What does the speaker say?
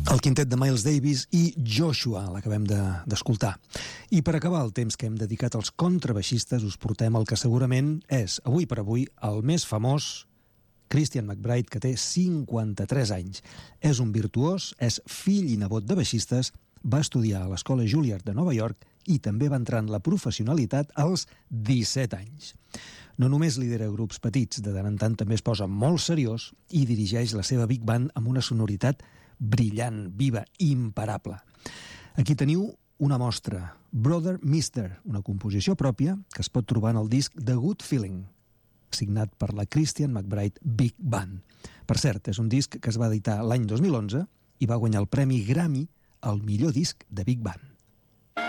El quintet de Miles Davis i Joshua, l'acabem d'escoltar. I per acabar el temps que hem dedicat als contrabaixistes, us portem el que segurament és, avui per avui, el més famós, Christian McBride, que té 53 anys. És un virtuós, és fill i nebot de baixistes, va estudiar a l'Escola Juilliard de Nova York i també va entrar en la professionalitat als 17 anys. No només lidera grups petits, de tant en tant també es posa molt seriós i dirigeix la seva big band amb una sonoritat brillant, viva, imparable. Aquí teniu una mostra, Brother Mister, una composició pròpia que es pot trobar en el disc The Good Feeling, signat per la Christian McBride Big Band. Per cert, és un disc que es va editar l'any 2011 i va guanyar el Premi Grammy al millor disc de Big Band.